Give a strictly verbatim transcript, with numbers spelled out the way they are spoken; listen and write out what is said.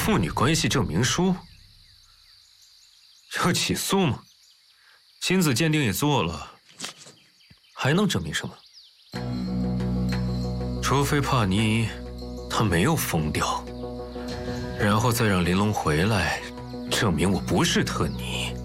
父女关系证明书？要起诉吗？亲子鉴定也做了，还能证明什么？除非帕尼他没有疯掉，然后再让玲珑回来，证明我不是特尼。